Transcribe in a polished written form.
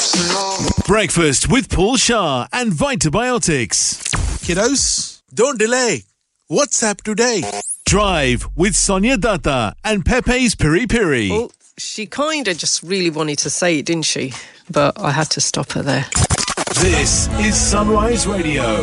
Breakfast with Paul Shah and Vitabiotics. Kiddos, don't delay. WhatsApp today. Drive with Sonia Datta and Pepe's Piri Piri. Well, she kind of just really wanted to say it, didn't she? But I had to stop her there. This is Sunrise Radio.